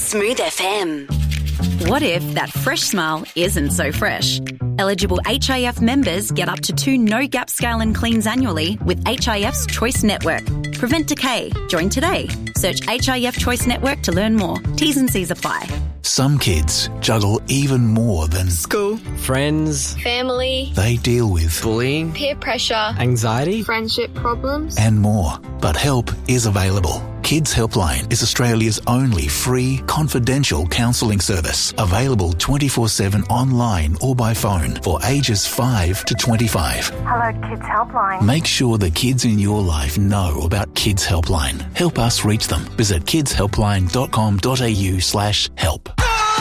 Smooth FM. What if that fresh smile isn't so fresh? Eligible HIF members get up to 2 no-gap scale and cleans annually with HIF's Choice Network. Prevent decay. Join today. Search HIF Choice Network to learn more. T's and C's apply. Some kids juggle even more than school, friends, family. They deal with bullying, peer pressure, anxiety, friendship problems, and more. But help is available. Kids Helpline is Australia's only free, confidential counselling service, available 24/7 online or by phone for ages 5 to 25. Hello, Kids Helpline. Make sure the kids in your life know about Kids Helpline. Help us reach them. Visit kidshelpline.com.au/help.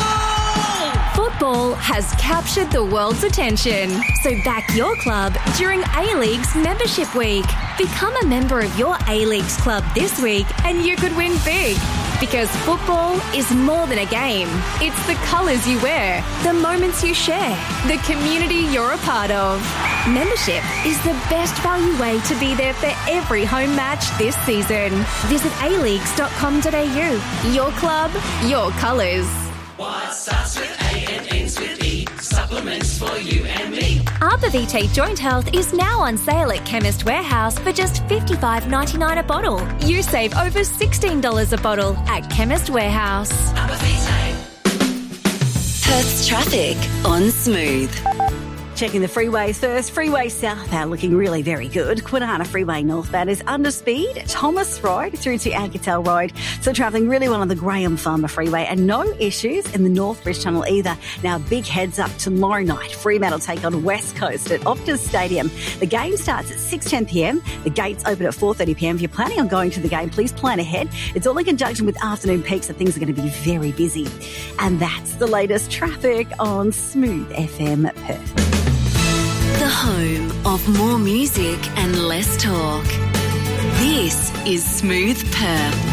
Football has captured the world's attention. So back your club during A-League's Membership Week. Become a member of your A-League's club this week and you could win big. Because football is more than a game. It's the colours you wear, the moments you share, the community you're a part of. Membership is the best value way to be there for every home match this season. Visit aleagues.com.au. Your club, your colours. What starts with A and ends with E? Supplements for you and me. Arbor Vitae Joint Health is now on sale at Chemist Warehouse for just $55.99 a bottle. You save over $16 a bottle at Chemist Warehouse. Arbor Vitae. Perth's traffic on Smooth. Checking the freeways first. Freeway southbound looking really very good. Kwinana Freeway northbound is under speed. Thomas Road through to Anketel Road. So travelling really well on the Graham Farmer Freeway and no issues in the North Bridge Tunnel either. Now big heads up tomorrow night. Fremantle take on West Coast at Optus Stadium. The game starts at 6:10pm. The gates open at 4:30pm. If you're planning on going to the game, please plan ahead. It's all in conjunction with afternoon peaks, so things are going to be very busy. And that's the latest traffic on Smooth FM Perth. The home of more music and less talk. This is Smooth Perth.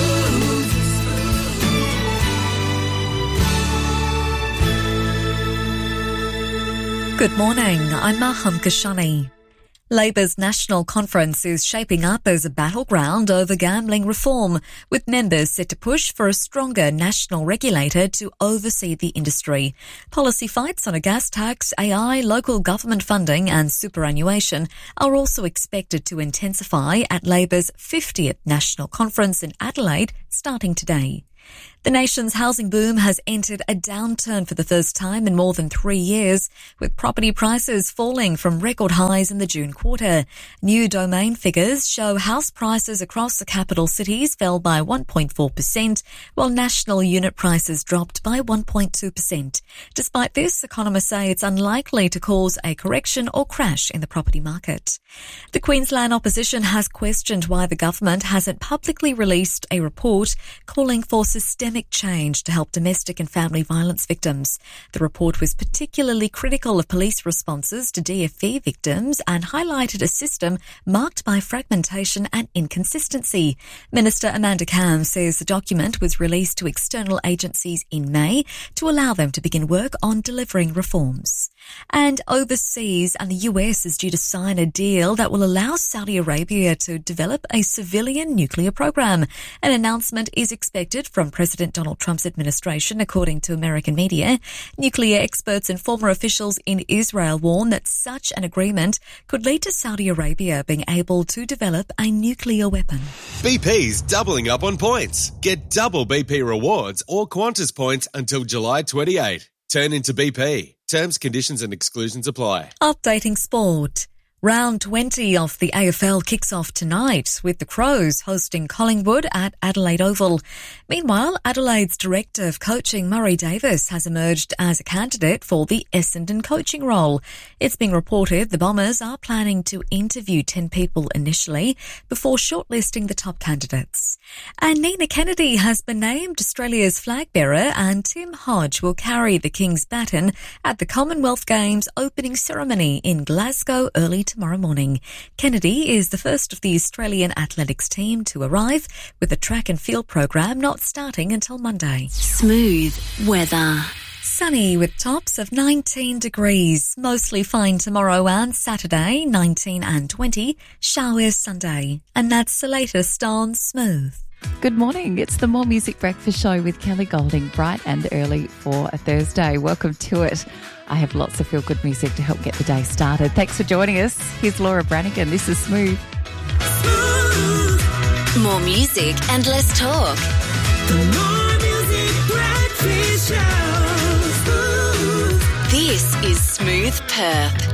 Good morning, I'm Maham Kashani. Labor's National Conference is shaping up as a battleground over gambling reform, with members set to push for a stronger national regulator to oversee the industry. Policy fights on a gas tax, AI, local government funding and superannuation are also expected to intensify at Labor's 50th National Conference in Adelaide starting today. The nation's housing boom has entered a downturn for the first time in more than 3 years, with property prices falling from record highs in the June quarter. New Domain figures show house prices across the capital cities fell by 1.4%, while national unit prices dropped by 1.2%. Despite this, economists say it's unlikely to cause a correction or crash in the property market. The Queensland opposition has questioned why the government hasn't publicly released a report calling for systemic change to help domestic and family violence victims. The report was particularly critical of police responses to DFV victims and highlighted a system marked by fragmentation and inconsistency. Minister Amanda Cam says the document was released to external agencies in May to allow them to begin work on delivering reforms. And overseas, and the US is due to sign a deal that will allow Saudi Arabia to develop a civilian nuclear program. An announcement is expected from President Donald Trump's administration, according to American media. Nuclear experts and former officials in Israel warn that such an agreement could lead to Saudi Arabia being able to develop a nuclear weapon. BP's doubling up on points. Get double BP rewards or Qantas points until July 28. Turn into BP. Terms, conditions and exclusions apply. Updating sport. Round 20 of the AFL kicks off tonight with the Crows hosting Collingwood at Adelaide Oval. Meanwhile, Adelaide's Director of Coaching, Murray Davis, has emerged as a candidate for the Essendon coaching role. It's been reported the Bombers are planning to interview 10 people initially before shortlisting the top candidates. And Nina Kennedy has been named Australia's flag bearer, and Tim Hodge will carry the King's baton at the Commonwealth Games opening ceremony in Glasgow early tomorrow morning. Kennedy is the first of the Australian athletics team to arrive, with the track and field program not starting until Monday. Smooth weather. Sunny with tops of 19 degrees. Mostly fine tomorrow and Saturday, 19 and 20. Showers Sunday. And that's the latest on Smooth. Good morning. It's the More Music Breakfast Show with Kelly Golding, bright and early for a Thursday. Welcome to it. I have lots of feel-good music to help get the day started. Thanks for joining us. Here's Laura Branigan. This is Smooth. More music and less talk. The More Music Breakfast Show. This is Smooth Perth.